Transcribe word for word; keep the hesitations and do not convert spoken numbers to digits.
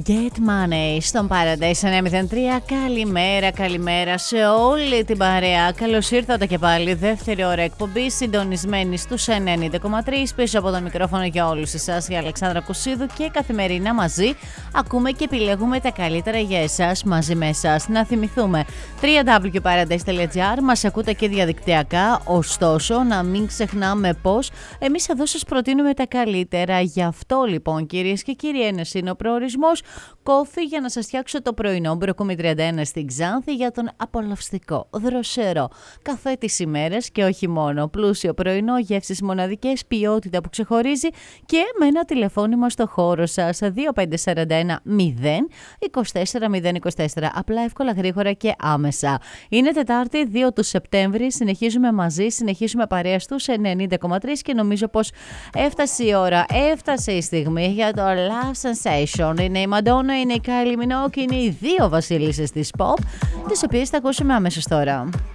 Get Money στον Paradise εννιά μηδέν τρία. Καλημέρα, καλημέρα σε όλη την παρέα. Καλώς ήρθατε και πάλι. Δεύτερη ώρα εκπομπή, συντονισμένη στους ενενήντα κόμμα τρία. Πίσω από το μικρόφωνο για όλους εσάς, η Αλεξάνδρα Κουσίδου, και καθημερινά μαζί ακούμε και επιλέγουμε τα καλύτερα για εσάς μαζί με εσάς. Να θυμηθούμε double-u double-u double-u τελεία paradise τελεία gr. Μας ακούτε και διαδικτυακά. Ωστόσο, να μην ξεχνάμε πως εμείς εδώ σας προτείνουμε τα καλύτερα. Γι' αυτό λοιπόν, κυρίες και κύριοι, ένας είναι ο προορισμός. Κόφι για να σας φτιάξω το πρωινό. Μπροκούμι τριάντα ένα στην Ξάνθη για τον απολαυστικό, δροσερό καφέ της ημέρας και όχι μόνο. Πλούσιο πρωινό, γεύσεις μοναδικές, ποιότητα που ξεχωρίζει και με ένα τηλεφώνημα στο χώρο σας. δύο πέντε τέσσερα ένα μηδέν είκοσι τέσσερα μηδέν είκοσι τέσσερα. Απλά, εύκολα, γρήγορα και άμεσα. Είναι Τετάρτη, δύο του Σεπτέμβρη. Συνεχίζουμε μαζί, συνεχίζουμε παρέα στους ενενήντα κόμμα τρία και νομίζω πως έφτασε η ώρα, έφτασε η στιγμή για το Love Sensation. Είναι η Madonna, είναι η Kylie Minogue, είναι οι δύο βασίλισσες της pop, τις οποίες θα ακούσουμε αμέσως τώρα.